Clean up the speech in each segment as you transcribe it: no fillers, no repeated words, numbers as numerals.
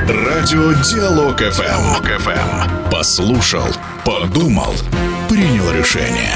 Радио Диалог ФМ. Послушал, подумал, принял решение.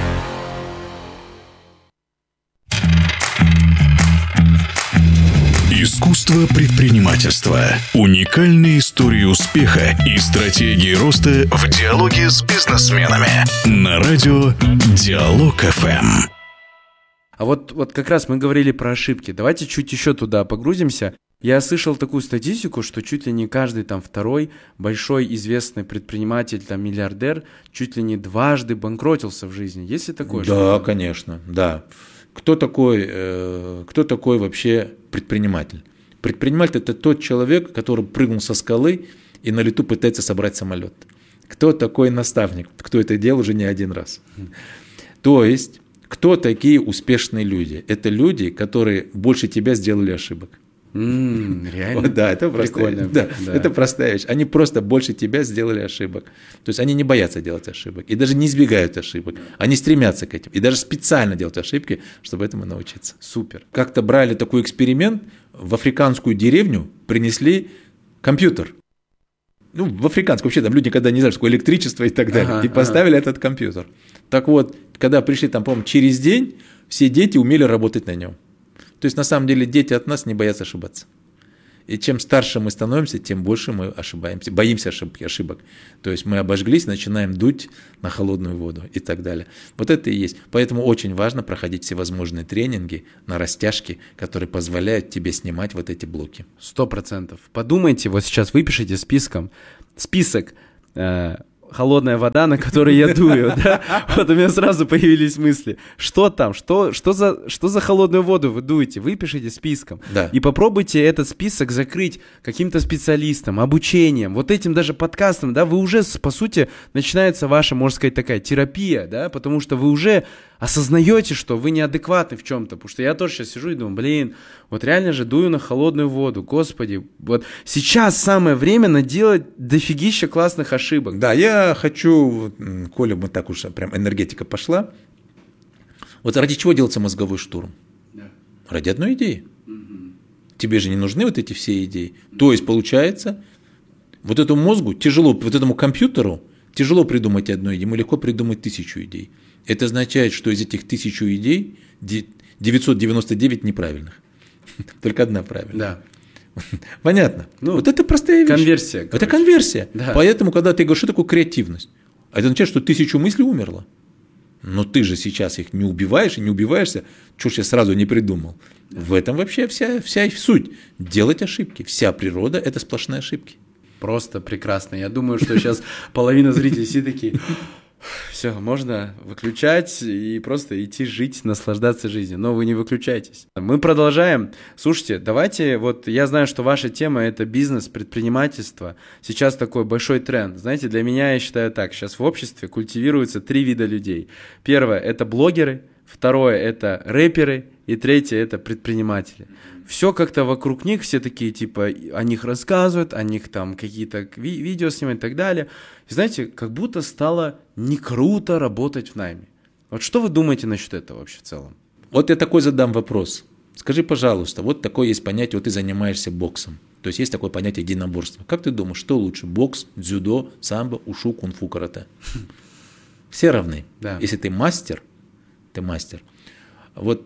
Искусство предпринимательства. Уникальные истории успеха и стратегии роста в диалоге с бизнесменами. На радио Диалог ФМ. А вот как раз мы говорили про ошибки. Давайте чуть еще туда погрузимся. Я слышал такую статистику, что чуть ли не каждый там второй большой известный предприниматель, там миллиардер, чуть ли не дважды банкротился в жизни. Есть ли такое? Да, конечно, да. Кто такой вообще предприниматель? Предприниматель – это тот человек, который прыгнул со скалы и на лету пытается собрать самолет. Кто такой наставник? Кто это делал уже не один раз. То есть, кто такие успешные люди? Это люди, которые больше тебя сделали ошибок. Реально? Да, это простая, это простая вещь. Они просто больше тебя сделали ошибок. То есть они не боятся делать ошибок и даже не избегают ошибок. Они стремятся к этим и даже специально делают ошибки, чтобы этому научиться. Супер. Как-то брали такой эксперимент, в африканскую деревню принесли компьютер. В африканскую вообще там люди никогда не знают, что такое электричество и так далее. И поставили этот компьютер. Так вот, когда пришли там, по-моему, через день, все дети умели работать на нем. То есть, на самом деле, дети от нас не боятся ошибаться. И чем старше мы становимся, тем больше мы ошибаемся, боимся ошибок. То есть, мы обожглись, начинаем дуть на холодную воду и так далее. Вот это и есть. Поэтому очень важно проходить всевозможные тренинги на растяжке, которые позволяют тебе снимать вот эти блоки. 100%. Подумайте, вот сейчас выпишите список холодная вода, на которой я дую, да? Вот у меня сразу появились мысли. Что там? Что за холодную воду вы дуете? Выпишите списком. Да. И попробуйте этот список закрыть каким-то специалистом, обучением, вот этим даже подкастом, да? Вы уже, по сути, начинается ваша, можно сказать, такая терапия, да? Потому что вы уже осознаете, что вы неадекватны в чем-то. Потому что я тоже сейчас сижу и думаю, вот реально же дую на холодную воду. Господи, вот сейчас самое время наделать дофигища классных ошибок. Да, я хочу, Коля, мы так уж прям энергетика пошла. Вот ради чего делается мозговой штурм? Да. Ради одной идеи. Тебе же не нужны вот эти все идеи. То есть, получается, вот этому мозгу тяжело, вот этому компьютеру тяжело придумать одну идею, ему легко придумать 1000 идей. Это означает, что из этих 1000 идей 999 неправильных. Только одна правильная. Да. Понятно. Вот это простая вещь. Конверсия. Это конверсия. Да. Поэтому, когда ты говоришь, что такое креативность, это означает, что 1000 мыслей умерло. Но ты же сейчас их не убиваешь и не убиваешься, что ж я сразу не придумал. В этом вообще вся суть. Делать ошибки. Вся природа – это сплошные ошибки. Просто прекрасно. Я думаю, что сейчас половина зрителей все такие... Все, можно выключать и просто идти жить, наслаждаться жизнью. Но вы не выключайтесь. Мы продолжаем. Слушайте, давайте, вот я знаю, что ваша тема – это бизнес, предпринимательство. Сейчас такой большой тренд. Знаете, для меня, я считаю так, сейчас в обществе культивируются 3 вида людей. Первое – это блогеры, второе – это рэперы, и третье – это предприниматели. Все как-то вокруг них, все такие, типа, о них рассказывают, о них там какие-то видео снимают и так далее. И знаете, как будто стало не круто работать в найме. Вот что вы думаете насчет этого вообще в целом? Вот я такой задам вопрос. Скажи, пожалуйста, вот такое есть понятие, вот ты занимаешься боксом. То есть есть такое понятие единоборства. Как ты думаешь, что лучше? Бокс, дзюдо, самбо, ушу, кунг-фу, карате? Все равны. Да. Если ты мастер, ты мастер. Вот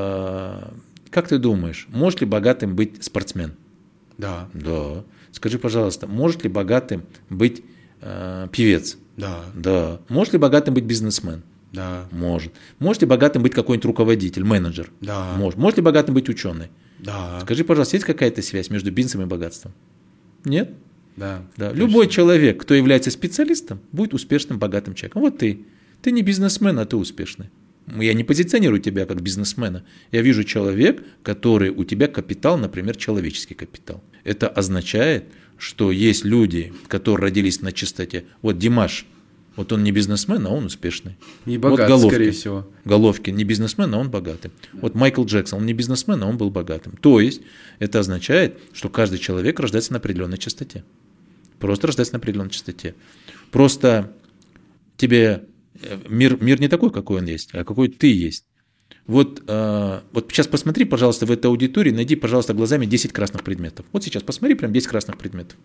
как ты думаешь, может ли богатым быть спортсмен? Да. Да. Скажи, пожалуйста, может ли богатым быть певец? Да. Да. Может ли богатым быть бизнесмен? Да. Может. Может ли богатым быть какой-нибудь руководитель, менеджер? Да. Может. Может ли богатым быть ученый? Да. Скажи, пожалуйста, есть какая-то связь между бизнесом и богатством? Нет? Да. Да. Любой человек, кто является специалистом, будет успешным, богатым человеком. Вот ты. Ты не бизнесмен, а ты успешный. Я не позиционирую тебя как бизнесмена. Я вижу человек, который у тебя капитал, например, человеческий капитал. Это означает, что есть люди, которые родились на чистоте. Вот Димаш, вот он не бизнесмен, а он успешный. И богатый, вот скорее всего. Головкин не бизнесмен, а он богатый. Вот Майкл Джексон, он не бизнесмен, а он был богатым. То есть это означает, что каждый человек рождается на определенной частоте. Просто рождается на определенной частоте. Просто тебе мир не такой, какой он есть, а какой ты есть. Вот сейчас посмотри, пожалуйста, в этой аудитории, найди, пожалуйста, глазами 10 красных предметов. Вот сейчас посмотри, прям 10 красных предметов.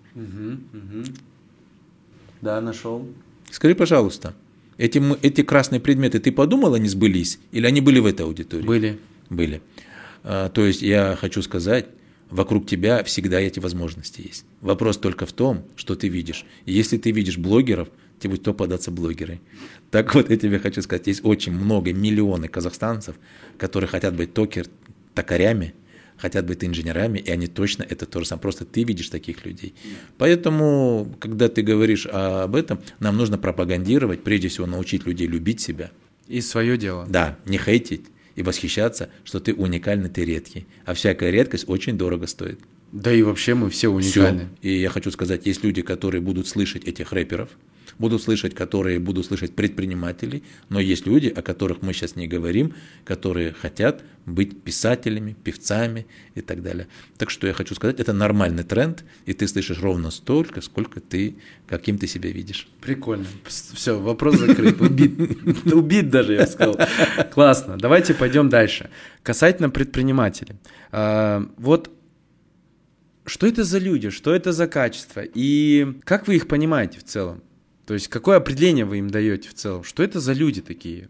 Да, нашел. Скажи, пожалуйста, эти красные предметы, ты подумал, они сбылись? Или они были в этой аудитории? Были. То есть я хочу сказать, вокруг тебя всегда эти возможности есть. Вопрос только в том, что ты видишь. И если ты видишь блогеров, тебе будет то податься блогеры. Так вот, я тебе хочу сказать, есть очень много, миллионы казахстанцев, которые хотят быть токарями, хотят быть инженерами, и они точно это то же самое. Просто ты видишь таких людей. Поэтому, когда ты говоришь об этом, нам нужно пропагандировать, прежде всего научить людей любить себя. И свое дело. Да, не хейтить и восхищаться, что ты уникальный, ты редкий. А всякая редкость очень дорого стоит. Да и вообще мы все уникальны. Всё. И я хочу сказать, есть люди, которые будут слышать этих рэперов, которые будут слышать предпринимателей, но есть люди, о которых мы сейчас не говорим, которые хотят быть писателями, певцами и так далее. Так что я хочу сказать, это нормальный тренд, и ты слышишь ровно столько, сколько каким ты себя видишь. Прикольно. Все, вопрос закрыт. Убит даже, я бы сказал. Классно. Давайте пойдем дальше. Касательно предпринимателей. Вот что это за люди, что это за качества, и как вы их понимаете в целом? То есть какое определение вы им даете в целом? Что это за люди такие?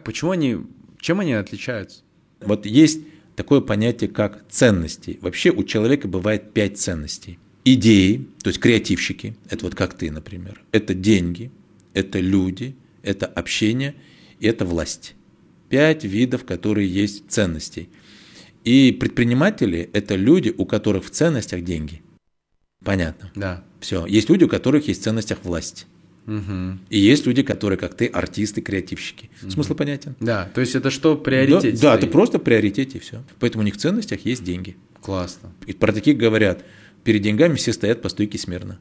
Чем они отличаются? Вот есть такое понятие, как ценности. Вообще у человека бывает 5 ценностей. Идеи, то есть креативщики, это вот как ты, например. Это деньги, это люди, это общение и это власть. 5 видов, которые есть ценностей. И предприниматели – это люди, у которых в ценностях деньги. Понятно? Да. Все. Есть люди, у которых есть в ценностях власть. Угу. И есть люди, которые, как ты, артисты, креативщики. Смысл понятен? Да, то есть это что, приоритет? Да, это просто приоритет и все. Поэтому у них в ценностях есть деньги. Классно. И про таких говорят, перед деньгами все стоят по стойке смирно.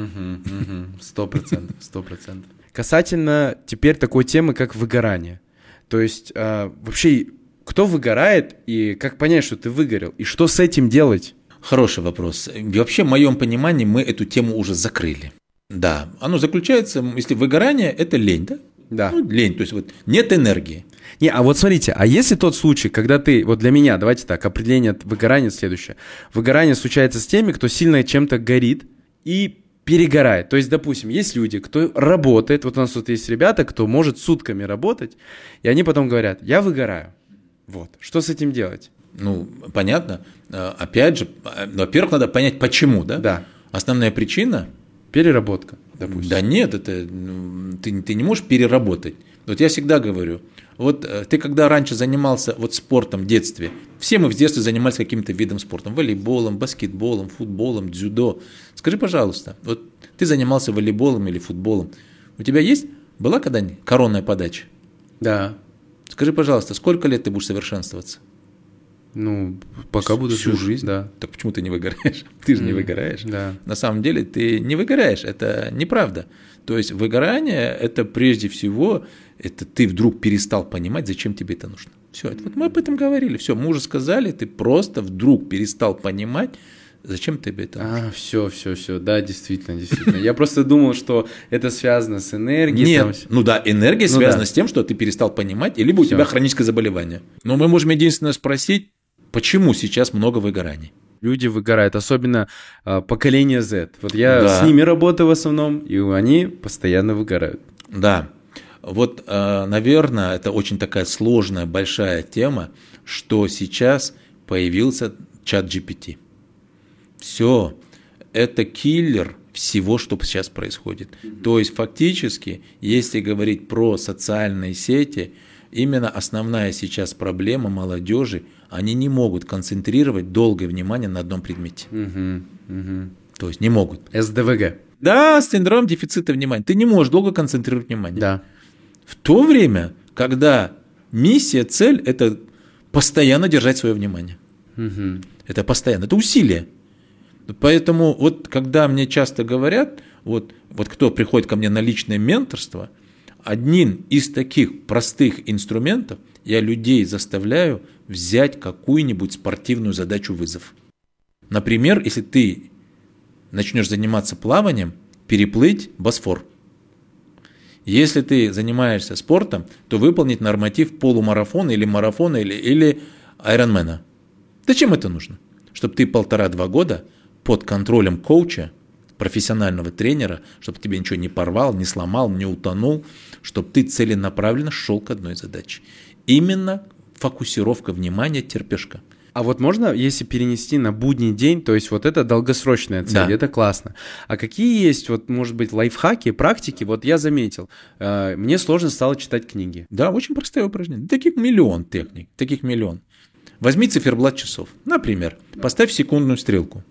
100%. Касательно теперь такой темы, как выгорание. То есть вообще, кто выгорает и как понять, что ты выгорел? И что с этим делать? Хороший вопрос. И вообще, в моем понимании, мы эту тему уже закрыли. Да, оно заключается, если выгорание – это лень, да? Да. Лень, то есть вот нет энергии. А вот смотрите, а если тот случай, когда ты, вот для меня, давайте так, определение выгорания следующее. Выгорание случается с теми, кто сильно чем-то горит и перегорает. То есть, допустим, есть люди, кто работает, вот у нас тут есть ребята, кто может сутками работать, и они потом говорят, я выгораю. Вот, что с этим делать? Понятно. Опять же, во-первых, надо понять, почему, да? Да. Основная причина – переработка, допустим. Да нет, ты не можешь переработать. Вот я всегда говорю, вот ты когда раньше занимался спортом в детстве, все мы в детстве занимались каким-то видом спорта, волейболом, баскетболом, футболом, дзюдо. Скажи, пожалуйста, вот ты занимался волейболом или футболом, у тебя была когда-нибудь коронная подача? Да. Скажи, пожалуйста, сколько лет ты будешь совершенствоваться? Пока буду всю жизнь. Да. Так почему ты не выгораешь? Ты же не выгораешь. Да. На самом деле ты не выгораешь, это неправда. То есть выгорание – это прежде всего, это ты вдруг перестал понимать, зачем тебе это нужно. Все, вот мы об этом говорили, все, мы уже сказали, ты просто вдруг перестал понимать, зачем тебе это нужно. Все, да, действительно. Я просто думал, что это связано с энергией. Нет, энергия связана с тем, что ты перестал понимать, либо у тебя хроническое заболевание. Но мы можем единственное спросить, почему сейчас много выгораний? Люди выгорают, особенно поколение Z. Вот я с ними работаю в основном, и они постоянно выгорают. Да. Вот, наверное, это очень такая сложная, большая тема, что сейчас появился чат GPT. Все, это киллер всего, что сейчас происходит. То есть, фактически, если говорить про социальные сети, именно основная сейчас проблема молодежи, они не могут концентрировать долгое внимание на одном предмете. То есть не могут. СДВГ. Да, синдром дефицита внимания. Ты не можешь долго концентрировать внимание. Да. В то время, когда миссия, цель – это постоянно держать свое внимание. Это постоянно, это усилие. Поэтому вот когда мне часто говорят, вот кто приходит ко мне на личное менторство, одним из таких простых инструментов я людей заставляю взять какую-нибудь спортивную задачу-вызов. Например, если ты начнешь заниматься плаванием, переплыть Босфор. Если ты занимаешься спортом, то выполнить норматив полумарафона или марафона или айронмена. Зачем это нужно? Чтобы ты 1,5-2 года под контролем коуча, профессионального тренера, чтобы тебе ничего не порвал, не сломал, не утонул, чтобы ты целенаправленно шел к одной задаче. Именно фокусировка внимания, терпешка. А вот можно, если перенести на будний день, то есть вот это долгосрочная цель, Да. это классно. А какие есть, вот, может быть, лайфхаки, практики? Вот я заметил, мне сложно стало читать книги. Да, очень простое упражнение. Таких миллион техник, таких миллион. Возьми циферблат часов. Например, поставь секундную стрелку.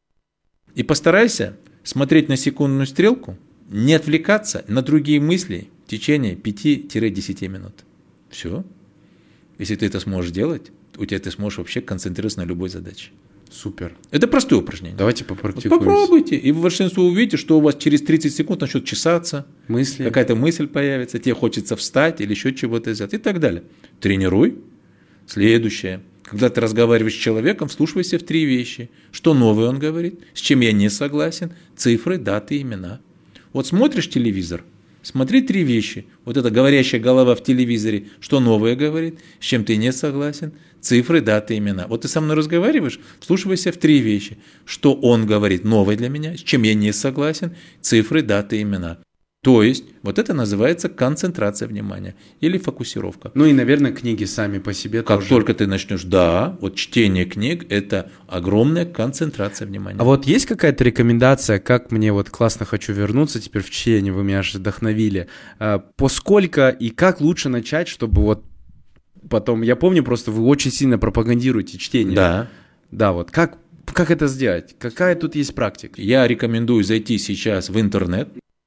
И постарайся смотреть на секундную стрелку, не отвлекаться на другие мысли в течение 5-10 минут. Все. Если ты это сможешь делать, у тебя ты сможешь вообще концентрироваться на любой задаче. Супер. Это простое упражнение. Давайте Вот попрактикуем. попробуйте, и вы большинство увидите, что у вас через 30 секунд начнет чесаться, Мысли. какая-то мысль появится, тебе хочется встать или еще чего-то сделать и так далее. Тренируй. Следующее. Когда ты разговариваешь с человеком, вслушивайся в 3 вещи. Что новое он говорит, с чем я не согласен, цифры, даты, имена. Вот смотришь телевизор, смотри 3 вещи. Вот эта говорящая голова в телевизоре, что новое говорит, с чем ты не согласен, цифры, даты, имена. Вот ты со мной разговариваешь, вслушивайся в 3 вещи. Что он говорит новое для меня, с чем я не согласен, цифры, даты, имена. То есть, вот это называется концентрация внимания или фокусировка. Ну и, наверное, книги сами по себе Как тоже. только ты начнешь, да, вот чтение книг – это огромная концентрация внимания. А вот есть какая-то рекомендация, как мне вот классно хочу вернуться теперь в чтение, вы меня аж вдохновили, поскольку и как лучше начать, чтобы вот потом, я помню просто, вы очень сильно пропагандируете чтение. Да. Да, вот как это сделать? Какая тут есть практика? Я рекомендую зайти сейчас в интернет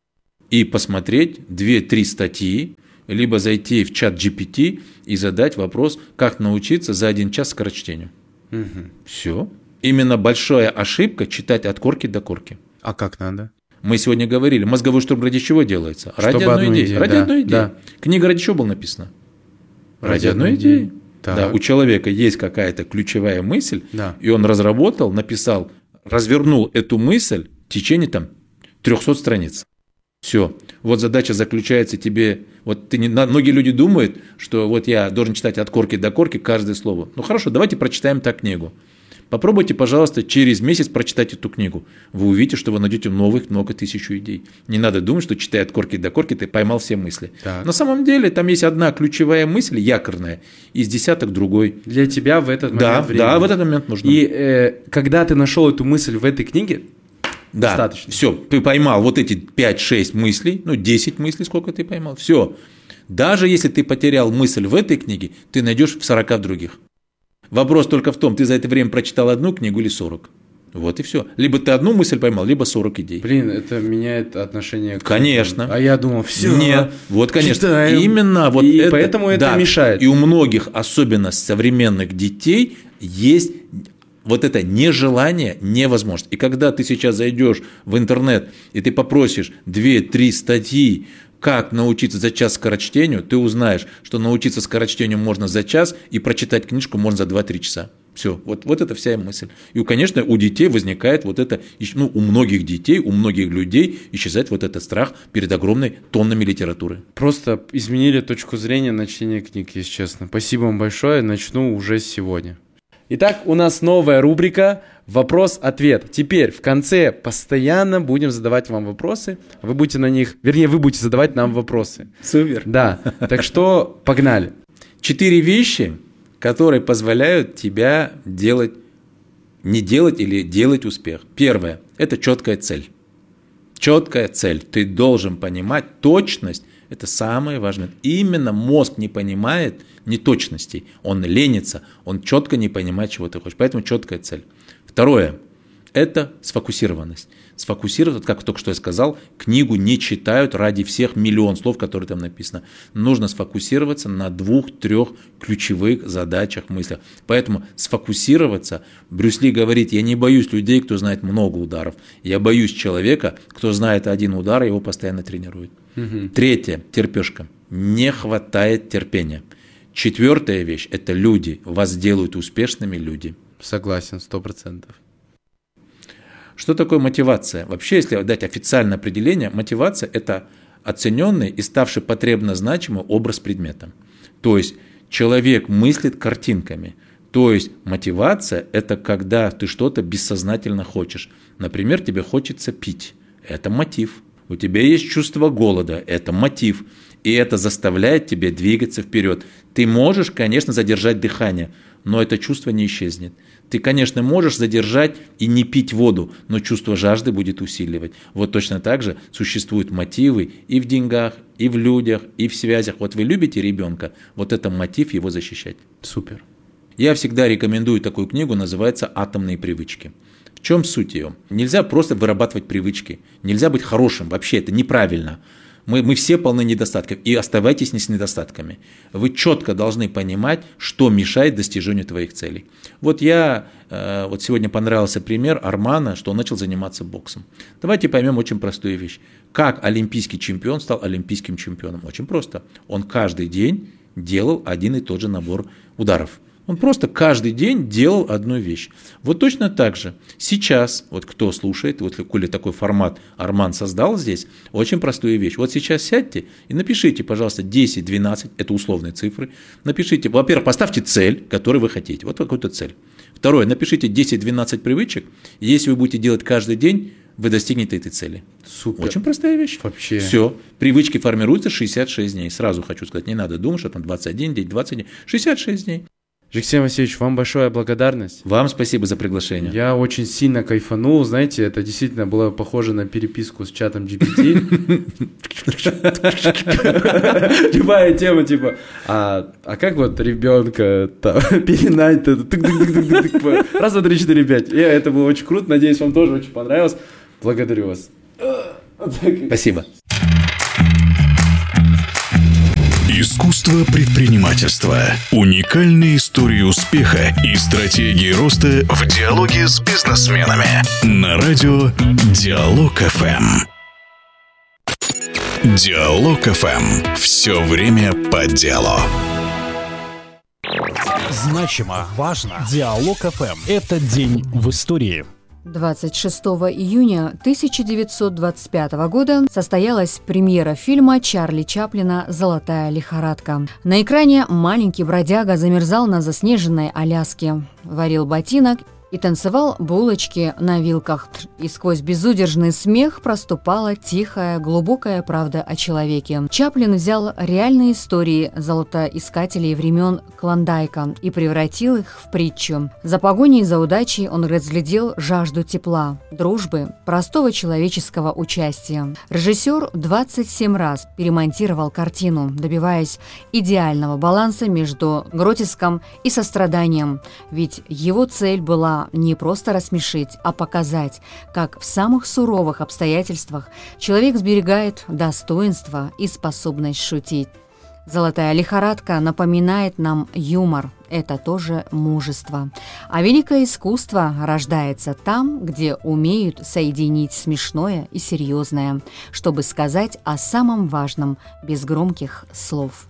и посмотреть 2-3 статьи, либо зайти в чат GPT и задать вопрос, как научиться за 1 час скорочтению. Все. Именно большая ошибка читать от корки до корки. А как надо? Мы сегодня говорили, мозговой штурм ради чего делается? Ради Чтобы одной одну идеи. идею, Ради да, одной идеи. да. Книга ради чего была написана? Ради одной идеи. Так. Да, у человека есть какая-то ключевая мысль, Да. и он разработал, написал, развернул эту мысль в течение 300 страниц. Все. Вот задача заключается тебе. Вот многие люди думают, что вот я должен читать от корки до корки каждое слово. Ну хорошо, давайте прочитаем так книгу. Попробуйте, пожалуйста, через месяц прочитать эту книгу. Вы увидите, что вы найдете новых много тысяч идей. Не надо думать, что читая от корки до корки, ты поймал все мысли. Так. На самом деле там есть одна ключевая мысль, якорная, из десяток другой. Для тебя в этот момент Да, времени. да, в этот момент нужно. И когда ты нашел эту мысль в этой книге, Да, достаточно. все, ты поймал вот эти 5-6 мыслей, 10 мыслей, сколько ты поймал, все. Даже если ты потерял мысль в этой книге, ты найдешь в 40 других. Вопрос только в том, ты за это время прочитал 1 книгу или 40. Вот и все. Либо ты 1 мысль поймал, либо 40 идей. блин, это меняет отношение к... Конечно. А я думал, все. Нет, вот, конечно, читаем. именно вот И это. поэтому это да. мешает. И у многих, особенно современных детей, есть вот это нежелание, невозможность. И когда ты сейчас зайдешь в интернет, и ты попросишь 2-3 статьи, как научиться за час скорочтению, ты узнаешь, что научиться скорочтению можно за час, и прочитать книжку можно за 2-3 часа. Все, вот это вся мысль. И, конечно, у детей возникает вот это, у многих детей, у многих людей исчезает вот этот страх перед огромной тоннами литературы. Просто изменили точку зрения на чтение книг, если честно. Спасибо вам большое, начну уже сегодня. Итак, у нас новая рубрика «Вопрос-ответ». Теперь в конце постоянно будем задавать вам вопросы, вы будете на них, вернее, вы будете задавать нам вопросы. Супер. Да, так что погнали. 4 вещи, которые позволяют тебя не делать или делать успех. Первое – это четкая цель. Четкая цель. Ты должен понимать точность. Это самое важное. Именно мозг не понимает неточностей. Он ленится, он четко не понимает, чего ты хочешь. Поэтому четкая цель. Второе – это сфокусированность. Сфокусироваться, как только что я сказал, книгу не читают ради всех миллион слов, которые там написано. Нужно сфокусироваться на 2-3 ключевых задачах, мыслях. Поэтому сфокусироваться, Брюс Ли говорит, я не боюсь людей, кто знает много ударов. Я боюсь человека, кто знает 1 удар, и его постоянно тренирует. Третье – терпешка. Не хватает терпения. 4-я вещь – это люди. Вас делают успешными люди. Согласен, 100%. Что такое мотивация? Вообще, если дать официальное определение, мотивация – это оцененный и ставший потребно значимым образ предмета. То есть человек мыслит картинками. То есть мотивация – это когда ты что-то бессознательно хочешь. Например, тебе хочется пить. Это мотив. У тебя есть чувство голода. Это мотив. И это заставляет тебя двигаться вперед. Ты можешь, конечно, задержать дыхание, но это чувство не исчезнет. Ты, конечно, можешь задержать и не пить воду, но чувство жажды будет усиливать. Вот точно так же существуют мотивы и в деньгах, и в людях, и в связях. Вот вы любите ребенка, вот это мотив его защищать. Супер. Я всегда рекомендую такую книгу, называется «Атомные привычки». В чем суть ее? Нельзя просто вырабатывать привычки, нельзя быть хорошим, вообще это неправильно. Мы все полны недостатков, и оставайтесь с недостатками. Вы четко должны понимать, что мешает достижению твоих целей. Вот сегодня понравился пример Армана, что он начал заниматься боксом. Давайте поймем очень простую вещь. Как олимпийский чемпион стал олимпийским чемпионом? Очень просто. Он каждый день делал один и тот же набор ударов. Он просто каждый день делал одну вещь. Вот точно так же сейчас, вот кто слушает, вот коли такой формат Арман создал здесь, очень простую вещь. Вот сейчас сядьте и напишите, пожалуйста, 10-12, это условные цифры. Напишите, во-первых, поставьте цель, которую вы хотите, вот какую-то цель. Второе, напишите 10-12 привычек, и если вы будете делать каждый день, вы достигнете этой цели. Супер. Очень простая вещь. Вообще. Все. Привычки формируются 66 дней. Сразу хочу сказать, не надо думать, что там 21 день, 20 дней. 66 дней. Алексей Васильевич, вам большая благодарность. Вам спасибо за приглашение. Я очень сильно кайфанул, знаете, это действительно было похоже на переписку с чатом GPT. Любая тема, типа, а как вот ребенка пеленать? Раз, два, три, четыре, пять. Это было очень круто, надеюсь, вам тоже очень понравилось. Благодарю вас. Спасибо. Искусство предпринимательства. Уникальные истории успеха и стратегии роста в диалоге с бизнесменами. На радио Диалог ФМ. Диалог ФМ. Все время по делу. Значимо, важно. Диалог ФМ. Это день в истории. 26 июня 1925 года состоялась премьера фильма Чарли Чаплина «Золотая лихорадка». На экране маленький бродяга замерзал на заснеженной Аляске, варил ботинок и танцевал булочки на вилках. И сквозь безудержный смех проступала тихая, глубокая правда о человеке. Чаплин взял реальные истории золотоискателей времен Клондайка и превратил их в притчу. За погоней за удачей он разглядел жажду тепла, дружбы, простого человеческого участия. Режиссер 27 раз перемонтировал картину, добиваясь идеального баланса между гротеском и состраданием, ведь его цель была не просто рассмешить, а показать, как в самых суровых обстоятельствах человек сберегает достоинство и способность шутить. «Золотая лихорадка» напоминает нам юмор. Это тоже мужество. А великое искусство рождается там, где умеют соединить смешное и серьезное, чтобы сказать о самом важном без громких слов.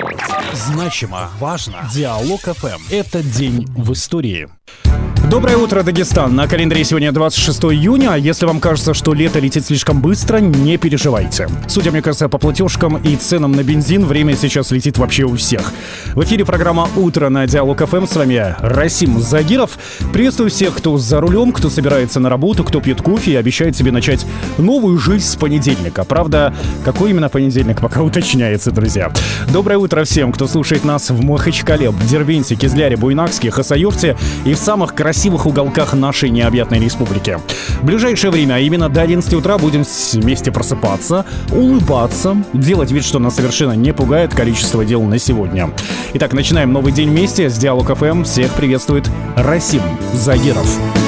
Значимо, важно. Диалог ФМ. Это день в истории. Доброе утро, Дагестан. На календаре сегодня 26 июня. Если вам кажется, что лето летит слишком быстро, не переживайте. Судя, мне кажется, по платежкам и ценам на бензин, время сейчас летит вообще у всех. В эфире программа «Утро» на Диалог ФМ. С вами Расим Загиров. Приветствую всех, кто за рулем, кто собирается на работу, кто пьет кофе и обещает себе начать новую жизнь с понедельника. Правда, какой именно понедельник, пока уточняется, друзья. Доброе утро всем, кто слушает нас в Махачкале, Дербенте, Кизляре, Буйнакске, Хасавюрте и в самых красивых уголках нашей необъятной республики. В ближайшее время, а именно до 11 утра, будем вместе просыпаться, улыбаться, делать вид, что нас совершенно не пугает количество дел на сегодня. Итак, начинаем новый день вместе с Диалог ФМ. Всех приветствует Расим Загиров.